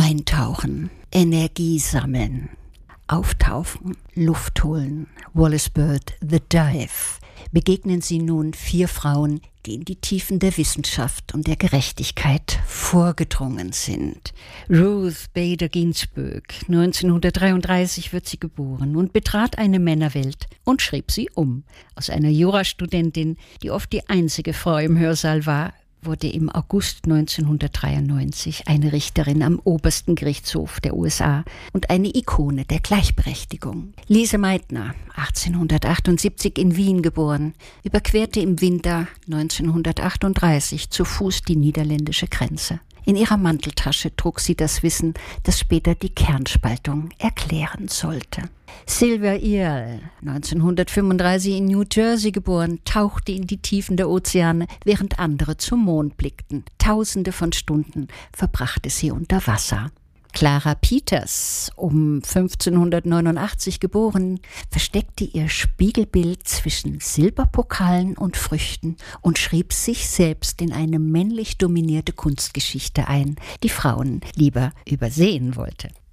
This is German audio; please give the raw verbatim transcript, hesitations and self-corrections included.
Eintauchen, Energie sammeln, auftauchen, Luft holen. Wallace Bird, The Dive. Begegnen Sie nun vier Frauen, die in die Tiefen der Wissenschaft und der Gerechtigkeit vorgedrungen sind. Ruth Bader Ginsburg, neunzehnhundertdreiunddreißig wird sie geboren und betrat eine Männerwelt und schrieb sie um. Aus einer Jurastudentin, die oft die einzige Frau im Hörsaal war, wurde im August neunzehnhundertdreiundneunzig eine Richterin am obersten Gerichtshof der U S A und eine Ikone der Gleichberechtigung. Lise Meitner, achtzehnhundertachtundsiebzig in Wien geboren, überquerte im Winter neunzehnhundertachtunddreißig zu Fuß die niederländische Grenze. In ihrer Manteltasche trug sie das Wissen, das später die Kernspaltung erklären sollte. Sylvia Earle, neunzehnhundertfünfunddreißig in New Jersey geboren, tauchte in die Tiefen der Ozeane, während andere zum Mond blickten. Tausende von Stunden verbrachte sie unter Wasser. Clara Peters, um fünfzehnhundertneunundachtzig geboren, versteckte ihr Spiegelbild zwischen Silberpokalen und Früchten und schrieb sich selbst in eine männlich dominierte Kunstgeschichte ein, die Frauen lieber übersehen wollte.